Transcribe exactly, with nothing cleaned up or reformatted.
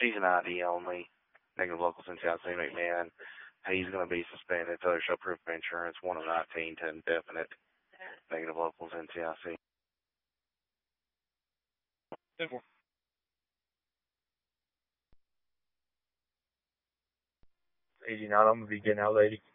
season I D only. Negative locals N C I C McMahon. He's going to be suspended until they show proof of insurance, one of nineteen to indefinite. Negative locals N C I C. Simple. eighty-nine, I'm going to be getting out, lady.